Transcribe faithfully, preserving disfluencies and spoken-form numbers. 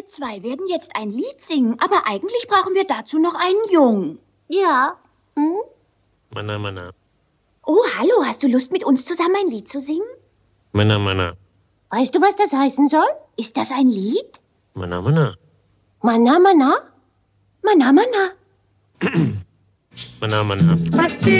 Wir zwei werden jetzt ein Lied singen, aber eigentlich brauchen wir dazu noch einen Jungen. Ja. Hm? Mana, mana. Oh, hallo, hast du Lust, mit uns zusammen ein Lied zu singen? Mana, mana. Weißt du, was das heißen soll? Ist das ein Lied? Mana, mana. Mana, mana? Mana, mana. Mana, mana.